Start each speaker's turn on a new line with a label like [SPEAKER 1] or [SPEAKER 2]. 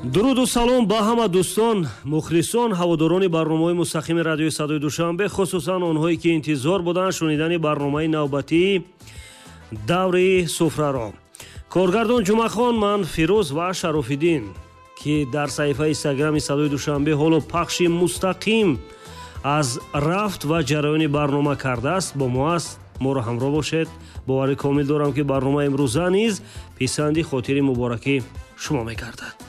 [SPEAKER 1] дуруду салом ба ҳама дӯстон, мухлисон, ҳаводорони барномаҳои мустақими радиои Садои Душанбе, хусусан онҳое ки интизор буданд шунидани барномаи навбатии даври суфраро. Коргардон Ҷумахон, ман Фирӯз ва Шарофиддин, ки дар саҳифаи Инстаграми Садои Душанбе ҳоло пахши мустақим аз рафт ва ҷараёни барнома кардааст, бо мо аст. моро ҳамроҳ бошед. бовари комил дорам ки барномаи имрӯза низ писанди хотири муборакӣ шумо мегардад.